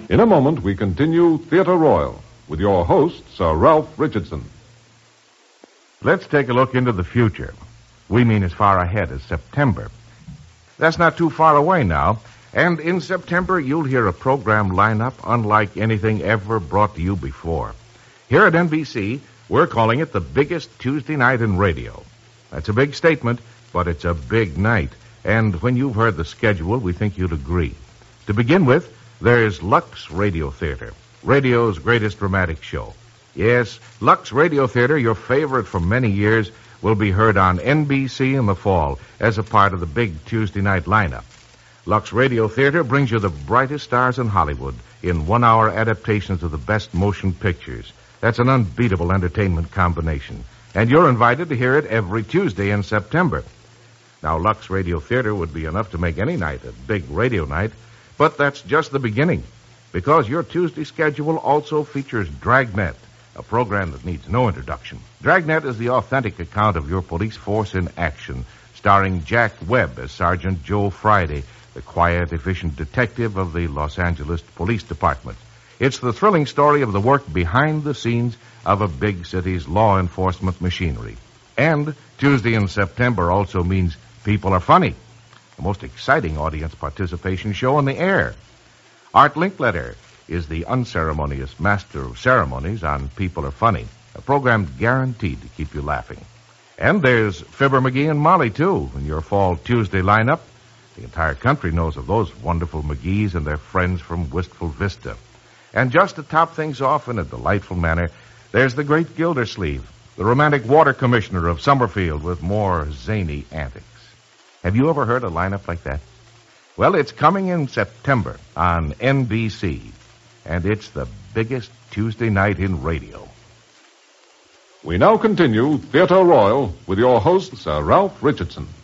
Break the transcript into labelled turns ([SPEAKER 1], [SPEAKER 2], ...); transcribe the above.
[SPEAKER 1] In a moment, we continue Theatre Royal with your host, Sir Ralph Richardson.
[SPEAKER 2] Let's take a look into the future. We mean as far ahead as September. That's not too far away now. And in September, you'll hear a program lineup unlike anything ever brought to you before. Here at NBC, we're calling it the biggest Tuesday night in radio. That's a big statement, but it's a big night. And when you've heard the schedule, we think you'd agree. To begin with, there's Lux Radio Theater, radio's greatest dramatic show. Yes, Lux Radio Theater, your favorite for many years, will be heard on NBC in the fall as a part of the big Tuesday night lineup. Lux Radio Theater brings you the brightest stars in Hollywood in one-hour adaptations of the best motion pictures. That's an unbeatable entertainment combination. And you're invited to hear it every Tuesday in September. Now, Lux Radio Theater would be enough to make any night a big radio night, but that's just the beginning, because your Tuesday schedule also features Dragnet, a program that needs no introduction. Dragnet is the authentic account of your police force in action, starring Jack Webb as Sergeant Joe Friday, the quiet, efficient detective of the Los Angeles Police Department. It's the thrilling story of the work behind the scenes of a big city's law enforcement machinery. And Tuesday in September also means People Are Funny, the most exciting audience participation show on the air. Art Linkletter is the unceremonious master of ceremonies on People Are Funny, a program guaranteed to keep you laughing. And there's Fibber McGee and Molly, too, in your fall Tuesday lineup. The entire country knows of those wonderful McGees and their friends from Wistful Vista. And just to top things off in a delightful manner, there's the great Gildersleeve, the romantic water commissioner of Summerfield, with more zany antics. Have you ever heard a lineup like that? Well, it's coming in September on NBC, and it's the biggest Tuesday night in radio.
[SPEAKER 1] We now continue Theatre Royal with your host, Sir Ralph Richardson.